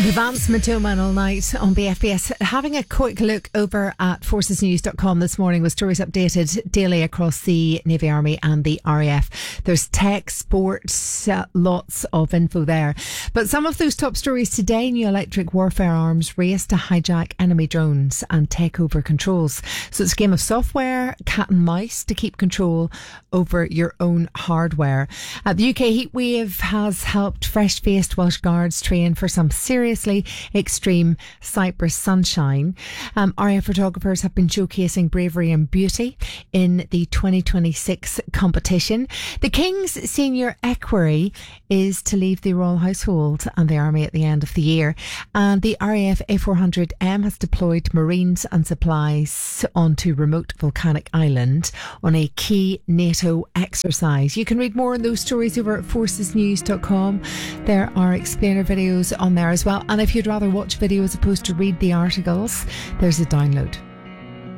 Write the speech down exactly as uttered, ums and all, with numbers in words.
The Vance Matoma all night on B F B S. Having a quick look over at forces news dot com this morning with stories updated daily across the Navy, Army and the R A F. There's tech, sports, uh, lots of info there. But some of those top stories today: new electric warfare arms race to hijack enemy drones and take over controls. So it's a game of software, cat and mouse to keep control over your own hardware. Uh, the U K heatwave has helped fresh-faced Welsh Guards train for some serious Seriously extreme Cyprus sunshine. Um, R A F photographers have been showcasing bravery and beauty in the twenty twenty-six competition. The King's senior equerry is to leave the royal household and the army at the end of the year. And the R A F A four hundred M has deployed marines and supplies onto remote volcanic island on a key NATO exercise. You can read more on those stories over at forces news dot com. There are explainer videos on there as well. And if you'd rather watch video as opposed to read the articles, there's a download.